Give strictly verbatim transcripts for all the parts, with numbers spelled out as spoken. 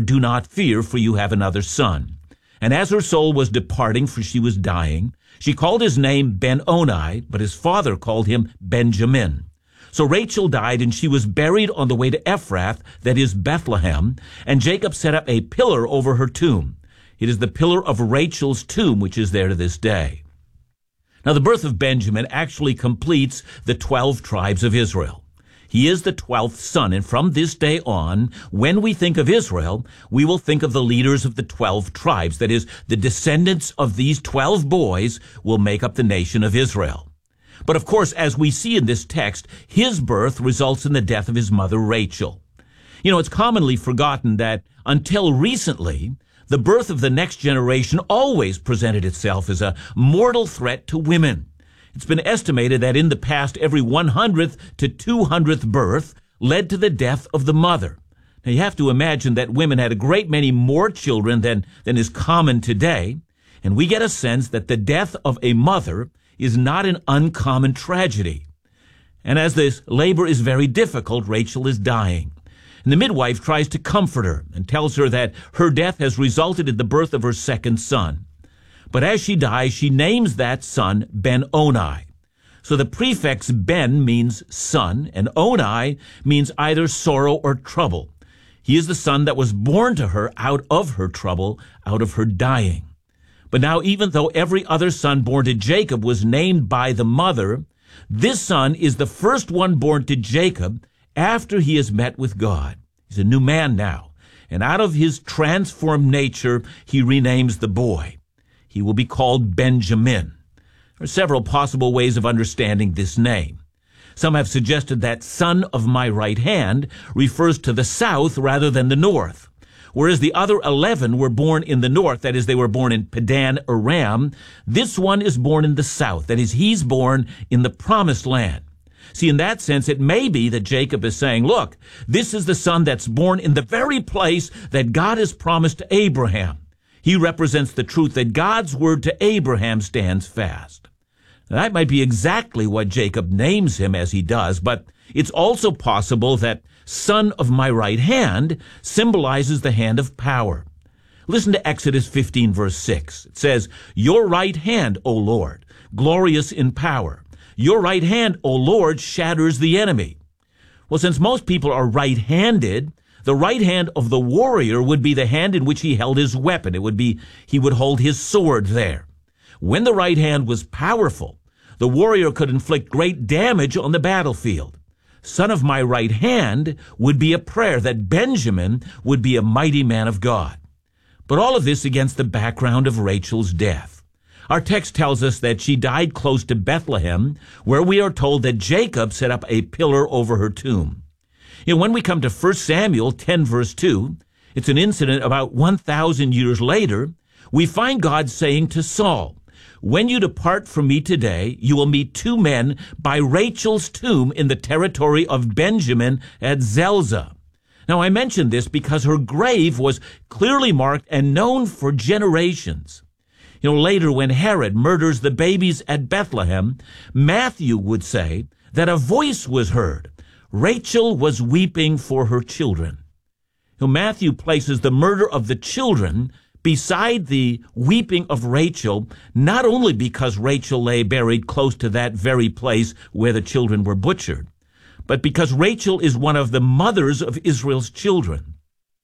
do not fear, for you have another son. And as her soul was departing, for she was dying, she called his name Ben-Oni, but his father called him Benjamin. So Rachel died, and she was buried on the way to Ephrath, that is Bethlehem, and Jacob set up a pillar over her tomb. It is the pillar of Rachel's tomb, which is there to this day. Now, the birth of Benjamin actually completes the twelve tribes of Israel. He is the twelfth son, and from this day on, when we think of Israel, we will think of the leaders of the twelve tribes. That is, the descendants of these twelve boys will make up the nation of Israel. But of course, as we see in this text, his birth results in the death of his mother Rachel. You know, it's commonly forgotten that until recently, the birth of the next generation always presented itself as a mortal threat to women. It's been estimated that in the past, every one hundredth to two hundredth birth led to the death of the mother. Now, you have to imagine that women had a great many more children than, than is common today, and we get a sense that the death of a mother is not an uncommon tragedy. And as this labor is very difficult, Rachel is dying. And the midwife tries to comfort her and tells her that her death has resulted in the birth of her second son. But as she dies, she names that son Ben-Oni. So the prefix Ben means son, and Oni means either sorrow or trouble. He is the son that was born to her out of her trouble, out of her dying. But now, even though every other son born to Jacob was named by the mother, this son is the first one born to Jacob after he has met with God. He's a new man now, and out of his transformed nature, he renames the boy. He will be called Benjamin. There are several possible ways of understanding this name. Some have suggested that son of my right hand refers to the south rather than the north. Whereas the other eleven were born in the north, that is, they were born in Padan Aram, this one is born in the south, that is, he's born in the promised land. See, in that sense, it may be that Jacob is saying, look, this is the son that's born in the very place that God has promised to Abraham. He represents the truth that God's word to Abraham stands fast. Now, that might be exactly what Jacob names him as he does, but it's also possible that son of my right hand symbolizes the hand of power. Listen to Exodus fifteen, verse six. It says, your right hand, O Lord, glorious in power. Your right hand, O Lord, shatters the enemy. Well, since most people are right-handed, the right hand of the warrior would be the hand in which he held his weapon. It would be, he would hold his sword there. When the right hand was powerful, the warrior could inflict great damage on the battlefield. Son of my right hand would be a prayer that Benjamin would be a mighty man of God. But all of this against the background of Rachel's death. Our text tells us that she died close to Bethlehem, where we are told that Jacob set up a pillar over her tomb. You know, when we come to First Samuel ten, verse two, it's an incident about one thousand years later, we find God saying to Saul, when you depart from me today, you will meet two men by Rachel's tomb in the territory of Benjamin at Zelzah. Now, I mention this because her grave was clearly marked and known for generations. You know, later when Herod murders the babies at Bethlehem, Matthew would say that a voice was heard. Rachel was weeping for her children. You know, Matthew places the murder of the children beside the weeping of Rachel, not only because Rachel lay buried close to that very place where the children were butchered, but because Rachel is one of the mothers of Israel's children.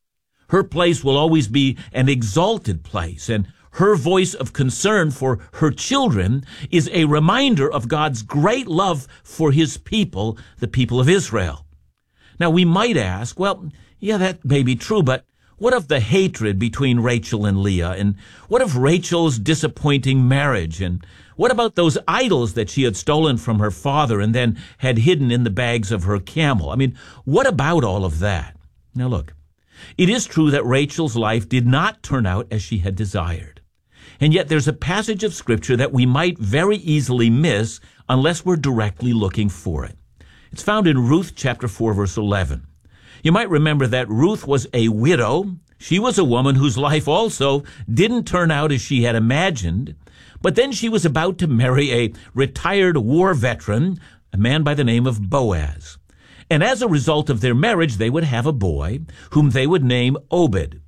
Her place will always be an exalted place, and her voice of concern for her children is a reminder of God's great love for his people, the people of Israel. Now, we might ask, well, yeah, that may be true, but what of the hatred between Rachel and Leah? And what of Rachel's disappointing marriage? And what about those idols that she had stolen from her father and then had hidden in the bags of her camel? I mean, what about all of that? Now, look, it is true that Rachel's life did not turn out as she had desired. And yet there's a passage of Scripture that we might very easily miss unless we're directly looking for it. It's found in Ruth chapter four, verse eleven. You might remember that Ruth was a widow. She was a woman whose life also didn't turn out as she had imagined. But then she was about to marry a retired war veteran, a man by the name of Boaz. And as a result of their marriage, they would have a boy whom they would name Obed.